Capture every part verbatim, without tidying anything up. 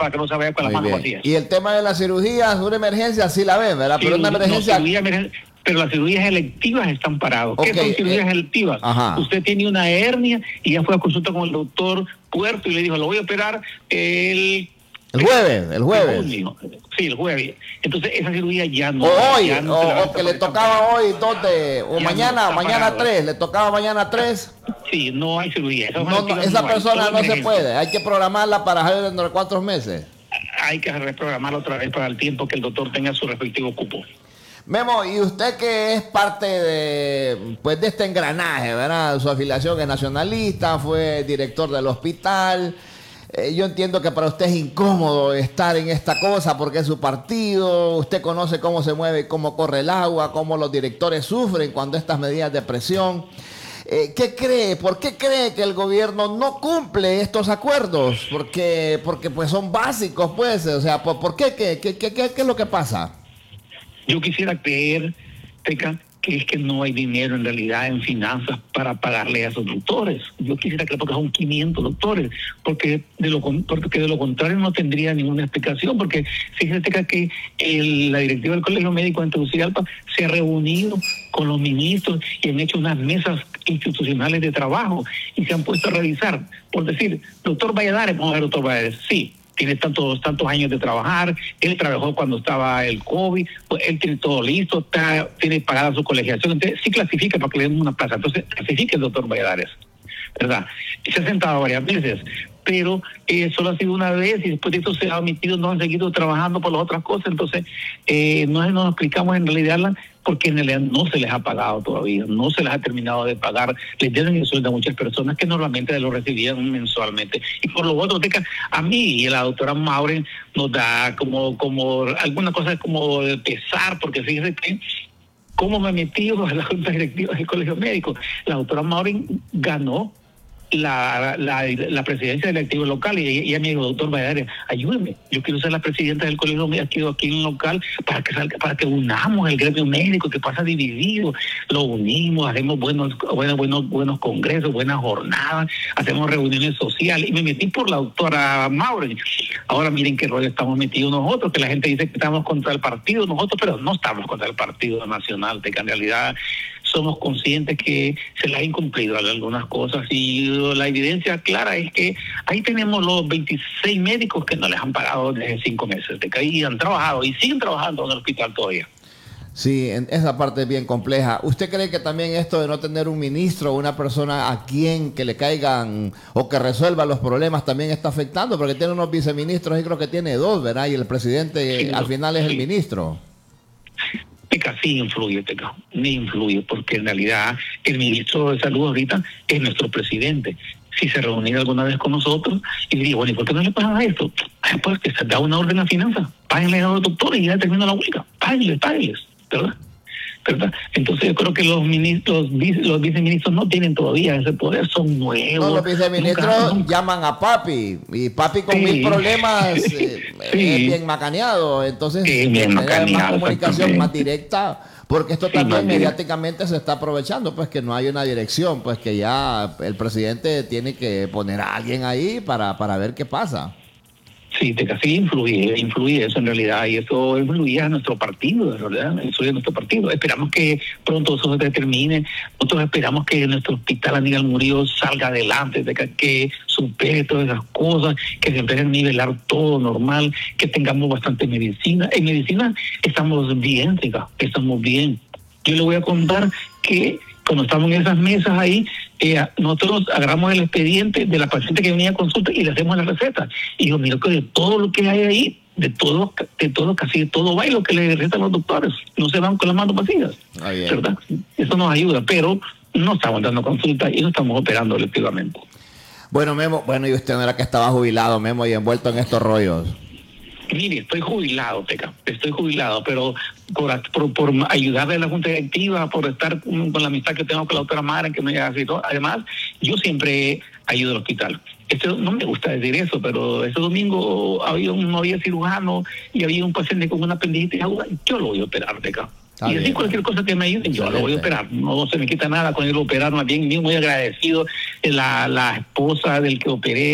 para que no se vaya con las Muy manos bien. vacías. Y el tema de las cirugías, una emergencia, sí la ven, ¿verdad? Pero Sí, una no, emergencia... cirugía emergen- pero las cirugías electivas están paradas. ¿Qué Ok, son cirugías eh, electivas? ajá. Usted tiene una hernia y ya fue a consulta con el doctor Puerto y le dijo, lo voy a operar el... El jueves, el jueves. junio. Sí, el jueves. Entonces esa cirugía ya no... O hoy, ya no o, se la o que le tocaba hoy, dos de, o Ya mañana, no está mañana pagado. tres, le tocaba mañana tres. Sí, no hay cirugía. Esas No, no, electivas esa hay, persona todo no se emergencia. puede, hay que programarla para salir dentro de cuatro meses. Hay que reprogramar otra vez para el tiempo que el doctor tenga su respectivo cupo. Memo, y usted que es parte de, pues, de este engranaje, ¿verdad? Su afiliación es nacionalista, fue director del hospital. Eh, yo entiendo que para usted es incómodo estar en esta cosa porque es su partido. Usted conoce cómo se mueve y cómo corre el agua, cómo los directores sufren cuando estas medidas de presión. Eh, ¿Qué cree? ¿Por qué cree que el gobierno no cumple estos acuerdos? Porque, porque pues son básicos, pues. O sea, ¿por, por qué? ¿Qué, qué, qué, qué, qué es lo que pasa? Yo quisiera creer, Teca, que es que no hay dinero en realidad en finanzas para pagarle a esos doctores. Yo quisiera creer porque son quinientos doctores, porque de lo porque de lo contrario no tendría ninguna explicación, porque fíjate, Teca, que el, la directiva del Colegio Médico de Tegucigalpa se ha reunido con los ministros y han hecho unas mesas institucionales de trabajo y se han puesto a revisar. Por decir, doctor Valladares, vamos a ver, doctor Valladares, sí, tiene tantos tantos años de trabajar, él trabajó cuando estaba el COVID, pues él tiene todo listo, está, tiene pagada su colegiación, entonces sí clasifica para que le den una plaza, entonces clasifica el doctor Valladares, ¿verdad? Y se ha sentado varias veces, pero eh, solo ha sido una vez y después de esto se ha omitido, no han seguido trabajando por las otras cosas, entonces eh, no nos explicamos en realidad la, porque en realidad no se les ha pagado todavía, no se les ha terminado de pagar, les deben el sueldo a muchas personas que normalmente lo recibían mensualmente. Y por lo otro, Teca, a mí y la doctora Maureen nos da como, como alguna cosa como de pesar, porque fíjese que cómo me metí a la junta directiva del Colegio Médico. La doctora Maureen ganó La, la, la presidencia del activo local y ella me dijo, doctor Valladares, ayúdeme, yo quiero ser la presidenta del colegio médico aquí en el local para que salga, para que unamos el gremio médico que pasa dividido, lo unimos, hacemos buenos, buenos, buenos, buenos congresos, buenas jornadas, hacemos reuniones sociales, y me metí por la doctora Maureen. Ahora miren qué rollo estamos metidos nosotros, que la gente dice que estamos contra el partido, nosotros, pero no estamos contra el partido nacional, de que en realidad somos conscientes que se les ha incumplido algunas cosas y la evidencia clara es que ahí tenemos los veintiséis médicos que no les han pagado desde cinco meses, de que ahí han trabajado y siguen trabajando en el hospital todavía. Sí, esa parte es bien compleja. ¿Usted cree que también esto de no tener un ministro o una persona a quien que le caigan o que resuelva los problemas también está afectando? Porque tiene unos viceministros y creo que tiene dos, ¿verdad? Y el presidente sí, al final es sí. el ministro. Teca, sí influye, Teca, ni influye, porque en realidad el ministro de Salud ahorita es nuestro presidente. Si se reunía alguna vez con nosotros y le digo, bueno, ¿y por qué no le pagan a esto? Ay, pues que se da una orden a finanzas, páguenle a los doctores y ya termina la huelga, páguenles, páguenles, ¿verdad? ¿verdad? Entonces yo creo que los ministros, los viceministros no tienen todavía ese poder, son nuevos. No, los viceministros nunca, nunca. llaman a papi, y papi con sí. mil problemas eh, sí. es bien macaneado, entonces sí, bien más comunicación más directa, porque esto sí, también mediáticamente se está aprovechando, pues que no hay una dirección, pues que ya el presidente tiene que poner a alguien ahí para, para ver qué pasa. Sí, Teca, sí influye, influye eso en realidad, y eso influía a nuestro partido, en realidad, influye a nuestro partido. Esperamos que pronto eso se termine, nosotros esperamos que nuestro hospital Aníbal Murillo salga adelante, Teca, que supere todas esas cosas, que se empiece a nivelar todo normal, que tengamos bastante medicina. En medicina estamos bien, Teca, estamos bien. Yo le voy a contar que cuando estamos en esas mesas ahí, eh, nosotros agarramos el expediente de la paciente que venía a consulta y le hacemos la receta. Y yo miro que de todo lo que hay ahí, de todo, de todo, casi de todo va y lo que le recetan los doctores, no se van con las manos vacías, ah, ¿verdad? Eso nos ayuda, pero no estamos dando consulta y no estamos operando electivamente. Bueno, Memo, bueno, y usted no era que estaba jubilado, Memo, y envuelto en estos rollos. Mire, estoy jubilado, Teca, estoy jubilado, pero por, por, por ayudarle a la Junta Directiva, por estar con, con la amistad que tengo con la doctora Mara, que me ayudado. Además, yo siempre ayudo al hospital. Este, no me gusta decir eso, pero este domingo había un, no había cirujano y había un paciente con una apendicitis aguda, yo lo voy a operar, Teca. Está y así bien. Cualquier cosa que me ayude, yo lo voy a operar. No se me quita nada con el operar, más bien, muy agradecido. La, la esposa del que operé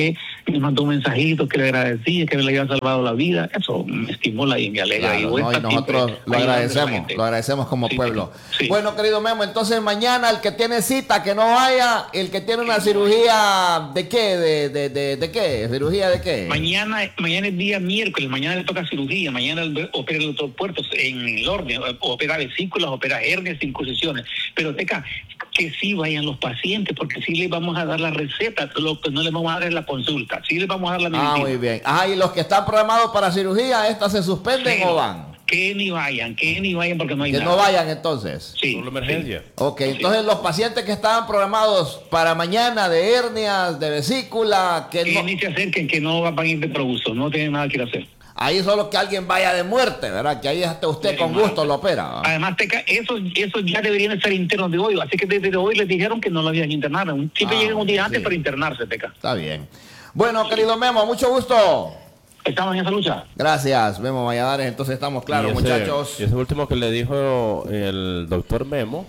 me mandó un mensajito que le agradecía, que le había salvado la vida. Eso me estimula y me alegra. Claro, y, no, y nosotros lo agradecemos, lo agradecemos como sí, pueblo. Sí. Bueno, querido Memo, entonces mañana el que tiene cita, que no vaya, el que tiene una cirugía, ¿de qué? ¿De, de, de, de qué? ¿Cirugía de qué? Mañana, mañana es día miércoles, mañana le toca cirugía, mañana opera el doctor Puertos en el orden, opera vesículas, opera hernias, incursiones. Pero Teca, que sí vayan los pacientes, porque sí les vamos a dar la receta, lo que no les vamos a dar es la consulta, sí les vamos a dar la medicina. Ah, muy bien. Ah, y los que están programados para cirugía, ¿estas se suspenden sí, o van? Que ni vayan, que ni vayan porque no hay que nada. no vayan entonces. Sí. Solo emergencia. Sí. Ok, entonces sí. Los pacientes que estaban programados para mañana de hernias, de vesícula, que, que no... ni se acerquen, que no van a ir de producto, no tienen nada que hacer. Ahí solo que alguien vaya de muerte, ¿verdad? Que ahí hasta usted sí, con gusto lo opera. ¿no? Además, Teca, esos, esos ya deberían estar internos de hoy, así que desde hoy les dijeron que no lo habían internado. Siempre ah, llegan un día sí. antes para internarse, Teca. Está bien. Bueno, sí. Querido Memo, mucho gusto. Estamos en esa lucha. Gracias, Memo Valladares. Entonces estamos claros, ese, muchachos. Y ese último que le dijo el doctor Memo,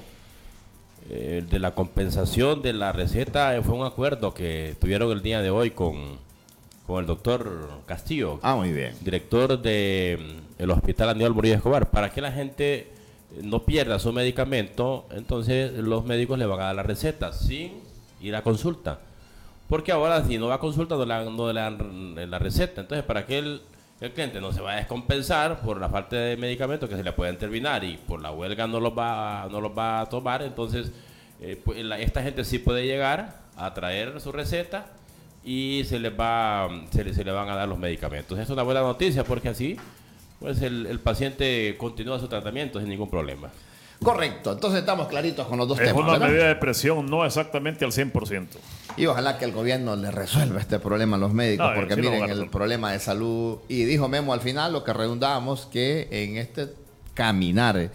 eh, de la compensación de la receta, fue un acuerdo que tuvieron el día de hoy con, con el doctor Castillo. Ah, muy bien. Director del Hospital Aníbal Murillo Escobar. Para que la gente no pierda su medicamento, entonces los médicos le van a dar la receta sin ir a consulta. Porque ahora si no va a consulta no le dan, no le dan la receta. Entonces para que el, el cliente no se vaya a descompensar por la falta de medicamentos que se le pueden terminar y por la huelga no los va, no los va a tomar, entonces eh, pues, la, esta gente sí puede llegar a traer su receta y se les va se le, se le van a dar los medicamentos. Es una buena noticia porque así pues el, el paciente continúa su tratamiento sin ningún problema. Correcto, entonces estamos claritos con los dos es temas. Es una ¿verdad? medida de presión, no exactamente al cien por ciento. Y ojalá que el gobierno le resuelva este problema a los médicos, no, porque sí miren el problema de salud. Y dijo Memo al final lo que redundábamos, que en este caminar,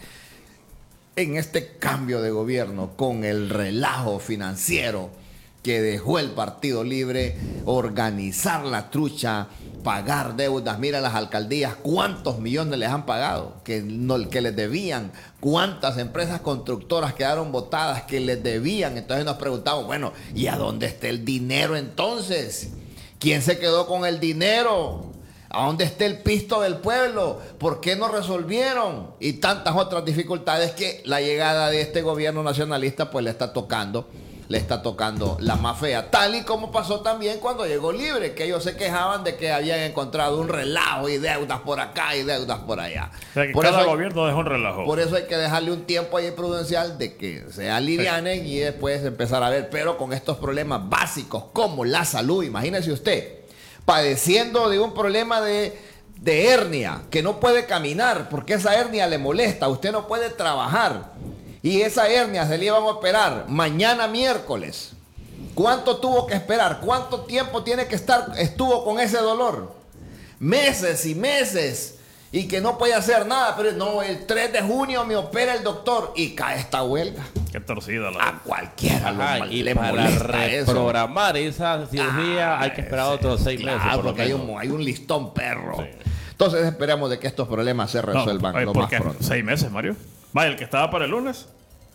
en este cambio de gobierno, con el relajo financiero que dejó el Partido Libre, organizar la trucha, pagar deudas. Mira las alcaldías, cuántos millones les han pagado, que, no, que les debían, cuántas empresas constructoras quedaron botadas que les debían. Entonces nos preguntamos, bueno, ¿y a dónde está el dinero entonces? ¿Quién se quedó con el dinero? ¿A dónde está el pisto del pueblo? ¿Por qué no resolvieron? Y tantas otras dificultades que la llegada de este gobierno nacionalista pues le está tocando. le está tocando la más fea, tal y como pasó también cuando llegó Libre, que ellos se quejaban de que habían encontrado un relajo y deudas por acá y deudas por allá. O sea, que por cada eso hay, gobierno dejó un relajo. Por eso hay que dejarle un tiempo ahí prudencial de que se alivianen sí. y después empezar a ver, pero con estos problemas básicos como la salud, imagínese usted, padeciendo de un problema de, de hernia, que no puede caminar porque esa hernia le molesta, usted no puede trabajar. Y esa hernia se le iban a operar mañana miércoles. ¿Cuánto tuvo que esperar? ¿Cuánto tiempo tiene que estar, estuvo con ese dolor? Meses y meses. Y que no puede hacer nada. Pero no, el tres de junio me opera el doctor y cae esta huelga. Qué torcida la A cualquiera Ajá, lo, y le para molesta reprogramar eso. Esa cirugía ah, hay que esperar sí, otros seis claro, meses. Por porque hay un, hay un listón perro. Sí. Entonces esperamos de que estos problemas se resuelvan no, lo más pronto. ¿Seis meses, Mario? Vaya, el que estaba para el lunes.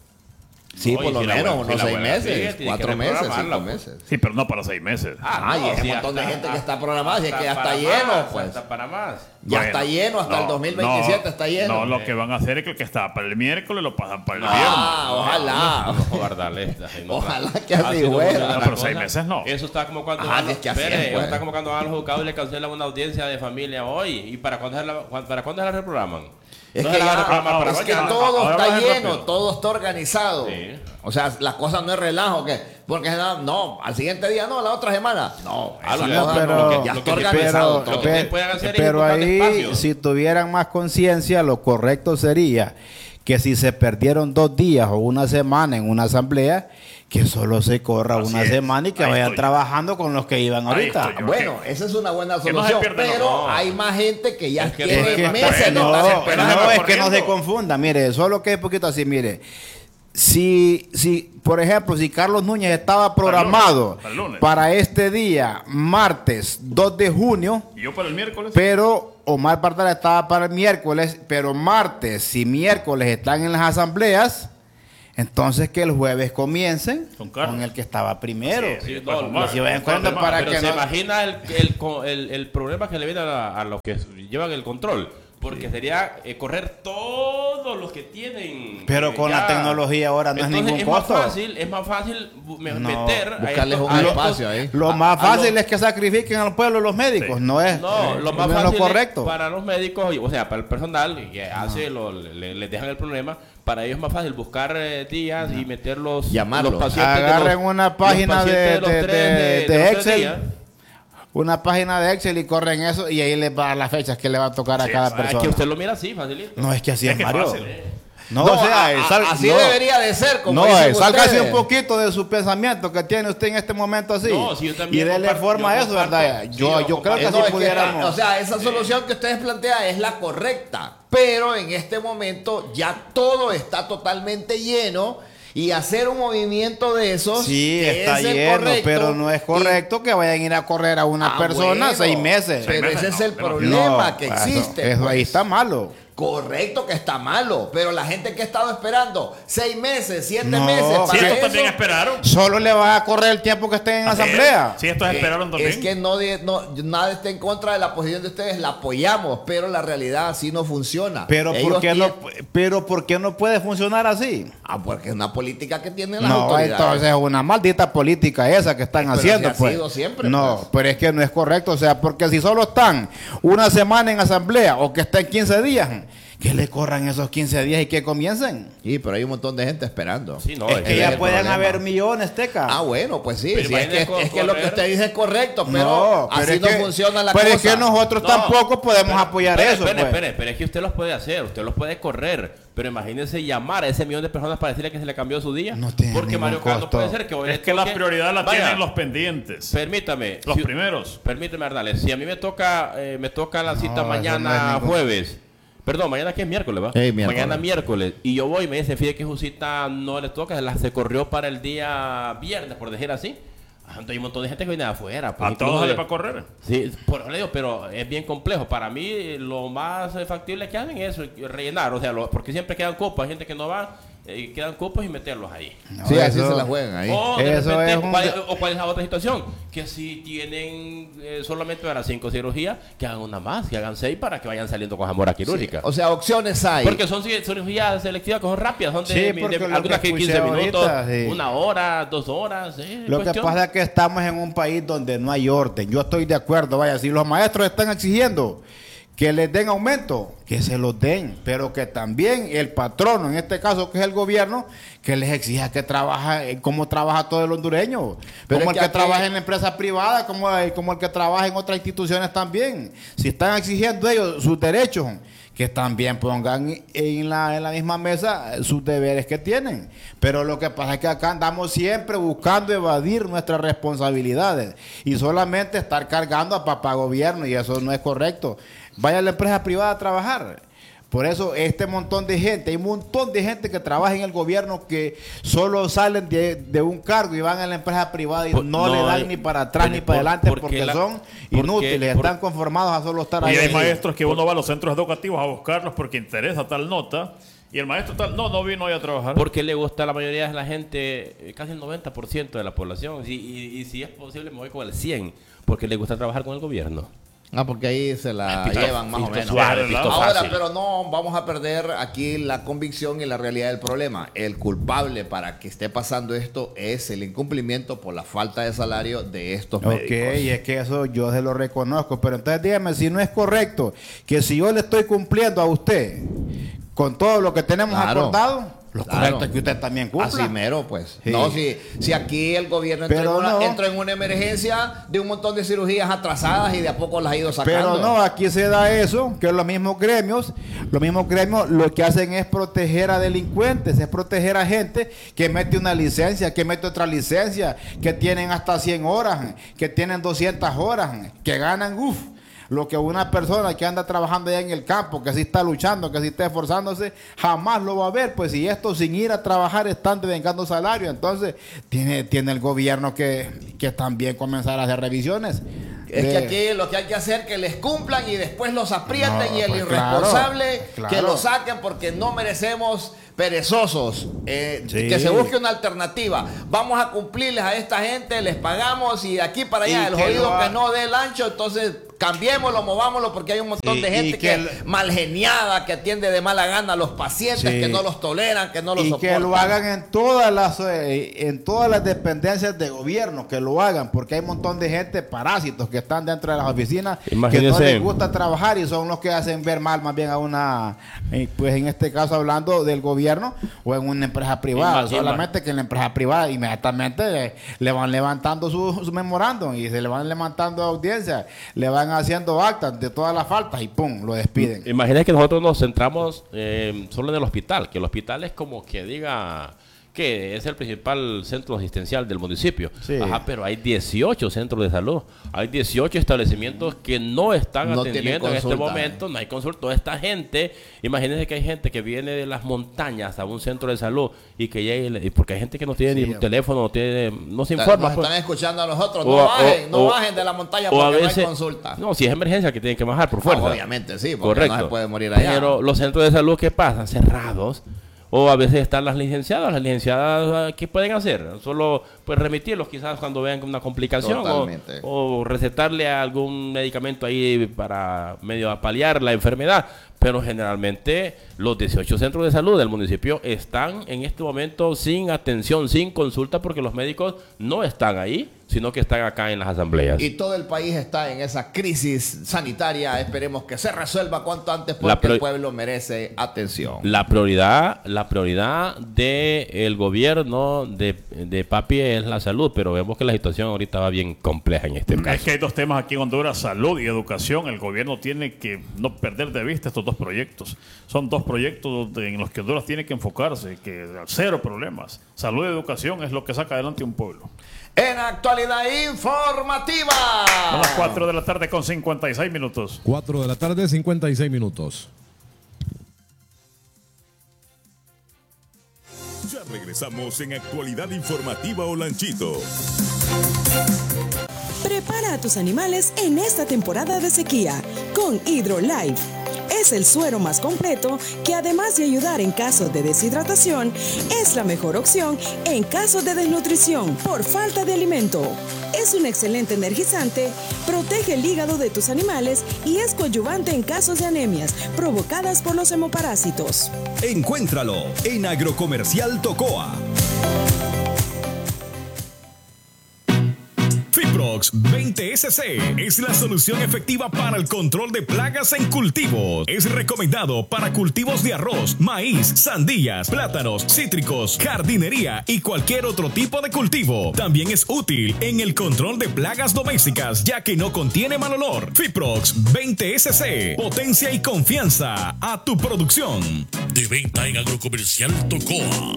Sí, no, por lo si menos, buena, unos si seis meses, sigue, cuatro meses, cinco meses. Sí, pero no para seis meses. Ah, no, y hay un montón de gente que está programada, y es que ya está lleno, más, pues. Está para más. Ya bueno, está lleno, hasta no, el dos mil veintisiete no, está lleno. No, lo que van a hacer es que el que estaba para el miércoles lo pasan para el ah, viernes. Ah, ojalá. No, guardale, no, ojalá que así fuera. No, pero seis meses no. Eso está como cuando Ajá, van, es que así espere, es, pues. eso está como cuando van a los juzgados y le cancelan una audiencia de familia hoy. ¿Y para cuándo se la, para cuándo se la reprograman? Es no que, se la ya, reprograman para es que mañana. todo Ahora está vas lleno, rápido. todo está organizado. Sí. O sea, la cosa no es relajo, que porque no, al siguiente día no, la otra semana. No, Ah, esa no, cosa pero- no, lo que- ya lo está que- organizado pero, todo. que pe- pueden hacer es pero ocupar ahí, espacio. si tuvieran más conciencia, lo correcto sería que si se perdieron dos días o una semana en una asamblea, que solo se corra Así una es. semana y que Ahí vayan estoy. trabajando con los que iban Ahí ahorita. estoy yo. Bueno, esa es una buena Que no se solución, pierda, no. pero No. hay más gente que ya Es que- tiene Es que, meses no, de no, estar no, esperando. no, es que no se corriendo. confunda, mire, solo que es poquito así, mire. Si, si, por ejemplo, si Carlos Núñez estaba programado Para el lunes. para este día, martes dos de junio, Y yo para el miércoles. pero Omar Partal estaba para el miércoles, pero martes y miércoles están en las asambleas, Entonces que el jueves comiencen Con Carlos. con el que estaba primero. Sí, sí, Sí, para no, fumar. y si vayan Para corriendo fumar. para Pero que se no- imagina el, el, el, el problema que le viene a, la- a los que llevan el control. Porque sería eh, correr todos los que tienen. Pero eh, con ya. la tecnología ahora no es Entonces, ningún es más costo. fácil, es más fácil bu- me- No, meter a buscarles estos- un a espacio estos- ahí. Lo a- más a fácil los- es que sacrifiquen al pueblo los médicos, Sí. no es, No, eh, lo más no es fácil lo correcto. es para los médicos, o sea, para el personal que hace, lo, le, les dejan el problema, para ellos es más fácil buscar eh, días y meter los, Llamarlos. los pacientes. de Agarren los- una los página pacientes de- los de- tres de- de los tres Excel. días. Una página de Excel y corren eso y ahí les va a dar las fechas que le va a tocar a Sí, cada o sea, Ah, es persona. que usted lo mira así, facilito. No es que así Es es, que es Mario. fácil. No, No, o sea, a- a- sal- así no. debería de ser, como No, dicen eh, sálgase ustedes. un poquito de su pensamiento que tiene usted en este momento así. No, si yo y también déle comparto- forma a yo eso, comparto- ¿verdad? sí, Yo, yo yo creo comparto. que No, si es que, pudiéramos. o sea, esa solución que ustedes plantean es la correcta, pero en este momento ya todo está totalmente lleno y hacer un movimiento de esos Sí, que está es el lleno, correcto, pero no es correcto que vayan a ir a correr a una Ah, persona bueno, seis meses. Pero Seis meses, ese es no, el pero- problema No, que eso- existe. Eso ahí pues. está malo. Correcto que está malo, pero la gente que ha estado esperando seis meses, siete No, meses Si para estos eso, también esperaron. Solo le va a correr el tiempo que estén en Así es. asamblea. Si estos Eh, esperaron también. Es que no, de- no- nada está en contra de la posición de ustedes, la apoyamos, pero la realidad así no funciona. Pero Ellos ¿por, qué no, tienen- pero ¿por qué no puede funcionar así? Ah, porque es una política que tienen las No, autoridades. entonces es una maldita política esa que están Pero haciendo. así ha pues. sido siempre, no, pues. pero es que no es correcto. O sea, porque si solo están una semana en asamblea o que estén quince días, que le corran esos quince días y que comiencen. Sí, pero hay un montón de gente esperando. Sí, no, es es que ese ya es el pueden problema. haber millones, Teca. Ah, bueno, pues sí, Pero sí, es, que, imagínate es que lo que correr. usted dice es correcto, pero no, pero así es no que- funciona la pero cosa. es que nosotros No, tampoco podemos pero- apoyar espere, eso. Espere, pues. espere, pero es que usted los puede hacer, usted los puede correr. Pero imagínense llamar a ese millón de personas para decirle que se le cambió su día. No tiene Porque ningún Mario Kart no costo. puede ser que hoy Es le que la toque- prioridad la Vaya, tienen los pendientes. Permítame. Los si- primeros. Permíteme, Ardales. Si a mí me toca eh, me toca la cita eso mañana no es ningún- jueves. Perdón, mañana que es miércoles, ¿va? Ey, miércoles. Mañana miércoles. Y yo voy y me dicen, fíjate que su cita no le toca, se, la, se corrió para el día viernes, por decir así. Ah, entonces hay un montón de gente que viene de afuera. pues, A todos incluso sale de- para correr. Sí, por eso le digo, pero es bien complejo. Para mí, lo más eh, factible que hacen es rellenar, o sea, lo- porque siempre quedan cupos, hay gente que no va, eh, quedan cupos y meterlos ahí. No, Sí, así eso- se la juegan ahí. O, de Eso repente, es un ¿cuál, de- o cuál es la otra situación? Que si tienen eh, solamente para cinco cirugías, que hagan una más, que hagan seis para que vayan saliendo con jamora quirúrgica. O sea, opciones hay. Porque son ci- cirugías selectivas que son rápidas, son de, Sí, de- porque de- lo algunas que que quince escuché minutos, ahorita, sí. una hora, dos horas. eh, Lo que cuestión. pasa es que estamos en un país donde no hay orden. Yo estoy de acuerdo, vaya, si los maestros están exigiendo que les den aumento, que se los den, pero que también el patrono, en este caso que es el gobierno, que les exija que trabaja, eh, como trabaja todo el hondureño, Pero como es el que que aquí- trabaja en la empresa privada, como, el- como el que trabaja en otras instituciones también. Si están exigiendo ellos sus derechos, que también pongan en la, en la misma mesa sus deberes que tienen. Pero lo que pasa es que acá andamos siempre buscando evadir nuestras responsabilidades y solamente estar cargando a papá gobierno, y eso no es correcto. Vaya a la empresa privada a trabajar. Por eso este montón de gente, hay un montón de gente que trabaja en el gobierno que solo salen de, de un cargo y van a la empresa privada y Por- no, no, le dan eh, ni para atrás pero ni por- para adelante porque porque la- son porque- inútiles, por- están conformados a solo estar Y ahí. hay maestros que uno va a los centros educativos a buscarlos porque interesa tal nota. Y el maestro tal, no, no vino hoy a trabajar. Porque le gusta a la mayoría de la gente, eh, casi el noventa por ciento de la población. Y, y- y si es posible, me voy con el cien, porque le gusta trabajar con el gobierno. Ah, porque ahí se la Pito- llevan más o pito menos. suave, pito Ahora, fácil. pero no vamos a perder aquí la convicción y la realidad del problema. El culpable para que esté pasando esto es el incumplimiento por la falta de salario de estos Ok, médicos. y es que eso yo se lo reconozco, pero entonces dígame si no es correcto que si yo le estoy cumpliendo a usted con todo lo que tenemos Claro, acordado, lo claro. correcto es que usted también cumpla. Así mero, pues. Sí. No, si, si aquí el gobierno entró en, Pero una, no. entró en una emergencia de un montón de cirugías atrasadas y de a poco las ha ido sacando. Pero no, aquí se da eso, que los mismos gremios, los mismos gremios lo que hacen es proteger a delincuentes, es proteger a gente que mete una licencia, que mete otra licencia, que tienen hasta cien horas, que tienen doscientas horas, que ganan, uff. Lo que una persona que anda trabajando allá en el campo, que sí está luchando, que sí está esforzándose, jamás lo va a ver. Pues si esto sin ir a trabajar están devengando salario, entonces tiene, tiene el gobierno que, que también comenzar a hacer revisiones. Es de- que aquí lo que hay que hacer es que les cumplan y después los aprieten No, y el pues claro, irresponsable claro. que lo saquen porque no merecemos perezosos, eh, Sí. que se busque una alternativa. Vamos a cumplirles a esta gente, les pagamos y de aquí para allá, Y el que jodido lo ha- que no dé el ancho, entonces cambiémoslo, movámoslo, porque hay un montón Sí, de y gente que que, el- mal geniada, que atiende de mala gana a los pacientes, Sí. que no los toleran, que no los Y soportan. que lo hagan en todas las eh, en todas las dependencias de gobierno, que lo hagan, porque hay un montón de gente parásitos que están dentro de las oficinas que no Imagínese. les gusta trabajar y son los que hacen ver mal más bien a una, eh, pues en este caso hablando del gobierno o en una empresa privada, Y más- y solamente que en la empresa privada inmediatamente eh, le van levantando su, su memorándum y se le van levantando audiencia, le van haciendo actas de todas las faltas y pum, lo despiden. Imagínate que nosotros nos centramos eh, solo en el hospital, que el hospital es como que diga que es el principal centro asistencial del municipio. Sí. Ajá, pero hay dieciocho centros de salud, hay dieciocho establecimientos que no están No tienen atendiendo en este consulta. momento, no hay consulta. Toda esta gente, imagínense que hay gente que viene de las montañas a un centro de salud y que llegue, y le- y porque hay gente que no tiene ni un teléfono, no tiene, no se informa. Nos pues. están escuchando a nosotros, O- no bajen, o- no o- bajen de la montaña o a porque veces- no hay consulta. No, si es emergencia que tienen que bajar por fuerza. Ah, obviamente, sí, porque no se puede morir allá. Pero los centros de salud, ¿qué pasa? Cerrados. O a veces están las licenciadas. Las licenciadas, ¿qué pueden hacer? Solo pues remitirlos quizás cuando vean una complicación. O, Totalmente. o recetarle algún medicamento ahí para medio paliar la enfermedad. Pero generalmente los dieciocho centros de salud del municipio están en este momento sin atención, sin consulta, porque los médicos no están ahí, sino que están acá en las asambleas. Y todo el país está en esa crisis sanitaria. Esperemos que se resuelva cuanto antes porque La prior- el pueblo merece atención. La prioridad, la prioridad del gobierno de, de Papi es la salud, pero vemos que la situación ahorita va bien compleja en este caso. Es que hay dos temas aquí en Honduras, salud y educación. El gobierno tiene que no perder de vista estos dos proyectos. Son dos proyectos de- en los que Honduras tiene que enfocarse, que cero problemas. Salud y educación es lo que saca adelante un pueblo. En actualidad informativa. A las cuatro de la tarde con cincuenta y seis minutos. cuatro de la tarde, cincuenta y seis minutos. Ya regresamos en Actualidad Informativa Olanchito. Prepara a tus animales en esta temporada de sequía con HydroLife. Es el suero más completo que, además de ayudar en caso de deshidratación, es la mejor opción en caso de desnutrición por falta de alimento. Es un excelente energizante, protege el hígado de tus animales y es coadyuvante en casos de anemias provocadas por los hemoparásitos. Encuéntralo en Agrocomercial Tocoa. Fiprox veinte S C es la solución efectiva para el control de plagas en cultivos. Es recomendado para cultivos de arroz, maíz, sandías, plátanos, cítricos, jardinería y cualquier otro tipo de cultivo. También es útil en el control de plagas domésticas, ya que no contiene mal olor. Fiprox veinte S C, potencia y confianza a tu producción. De venta en Agrocomercial Tocoa.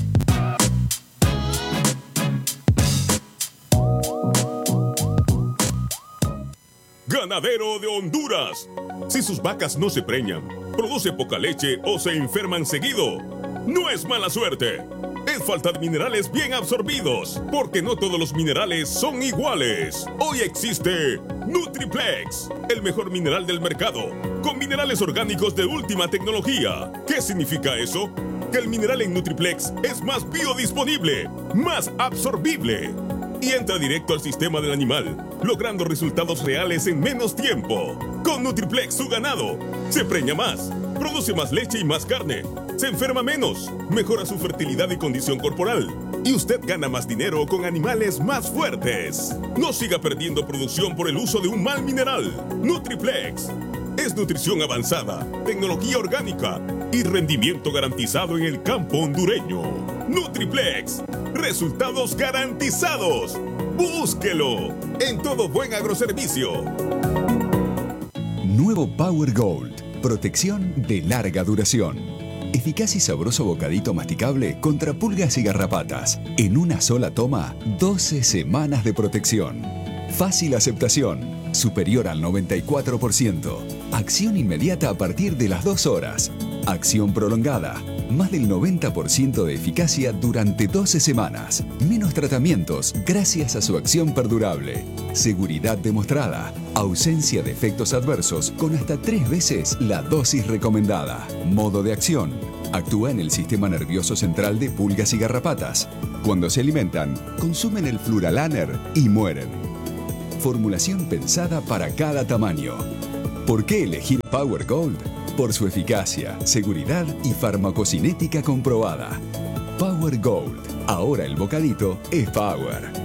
Ganadero de Honduras. Si sus vacas no se preñan, produce poca leche o se enferman seguido, no es mala suerte. Es falta de minerales bien absorbidos, porque no todos los minerales son iguales. Hoy existe Nutriplex, el mejor mineral del mercado, con minerales orgánicos de última tecnología. ¿Qué significa eso? Que el mineral en Nutriplex es más biodisponible, más absorbible y entra directo al sistema del animal, logrando resultados reales en menos tiempo. Con Nutriplex su ganado se preña más, produce más leche y más carne, se enferma menos, mejora su fertilidad y condición corporal, y usted gana más dinero con animales más fuertes. No siga perdiendo producción por el uso de un mal mineral. Nutriplex es nutrición avanzada, tecnología orgánica y rendimiento garantizado en el campo hondureño. Nutriplex, resultados garantizados. Búsquelo en todo buen agroservicio. Nuevo Power Gold, protección de larga duración. Eficaz y sabroso bocadito masticable contra pulgas y garrapatas. En una sola toma, doce semanas de protección. Fácil aceptación, superior al noventa y cuatro por ciento. Acción inmediata a partir de las dos horas. Acción prolongada, más del noventa por ciento de eficacia durante doce semanas. Menos tratamientos gracias a su acción perdurable. Seguridad demostrada. Ausencia de efectos adversos con hasta tres veces la dosis recomendada. Modo de acción. Actúa en el sistema nervioso central de pulgas y garrapatas. Cuando se alimentan, consumen el Fluralaner y mueren. Formulación pensada para cada tamaño. ¿Por qué elegir Power Gold? Por su eficacia, seguridad y farmacocinética comprobada. Power Gold. Ahora el bocadito es Power.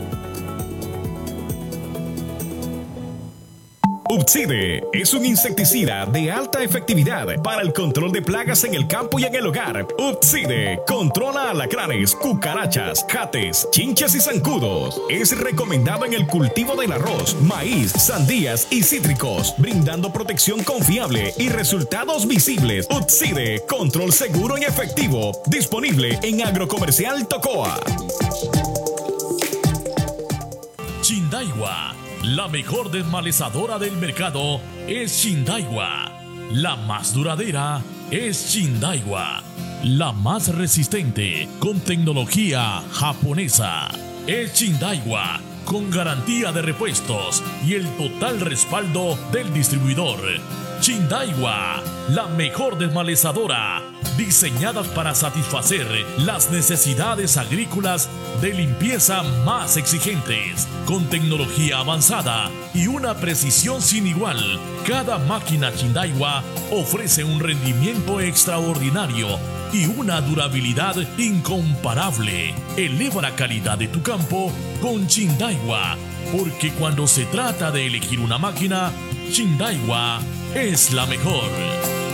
Upside es un insecticida de alta efectividad para el control de plagas en el campo y en el hogar. Upside controla alacranes, cucarachas, jates, chinchas y zancudos. Es recomendado en el cultivo del arroz, maíz, sandías y cítricos, brindando protección confiable y resultados visibles. Upside, control seguro y efectivo. Disponible en Agrocomercial Tocoa. Chindaiwa, la mejor desmalezadora del mercado es Chindaiwa. La más duradera es Chindaiwa. La más resistente con tecnología japonesa es Chindaiwa, con garantía de repuestos y el total respaldo del distribuidor. Chindaiwa, la mejor desmalezadora, diseñadas para satisfacer las necesidades agrícolas de limpieza más exigentes, con tecnología avanzada y una precisión sin igual. Cada máquina Chindaiwa ofrece un rendimiento extraordinario y una durabilidad incomparable. Eleva la calidad de tu campo con Chindaiwa, porque cuando se trata de elegir una máquina, Chindaiwa es la mejor.